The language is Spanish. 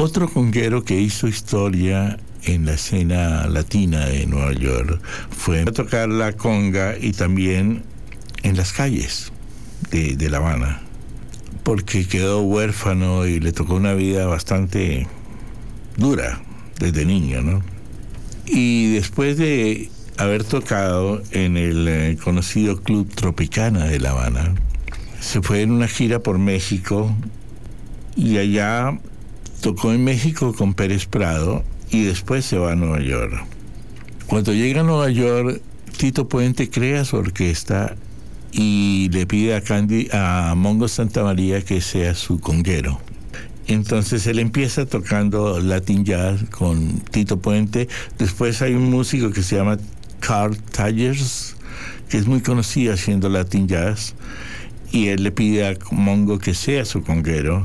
Otro conguero que hizo historia en la escena latina de Nueva York fue a tocar la conga y también en las calles de La Habana, porque quedó huérfano y le tocó una vida bastante dura desde niño, ¿no? Y después de haber tocado en el conocido Club Tropicana de La Habana, se fue en una gira por México y allá tocó en México con Pérez Prado y después se va a Nueva York. Cuando llega a Nueva York, Tito Puente crea su orquesta y le pide a Mongo Santamaría que sea su conguero. Entonces él empieza tocando Latin Jazz con Tito Puente. Después hay un músico que se llama Carl Tallers, que es muy conocido haciendo Latin Jazz, y él le pide a Mongo que sea su conguero.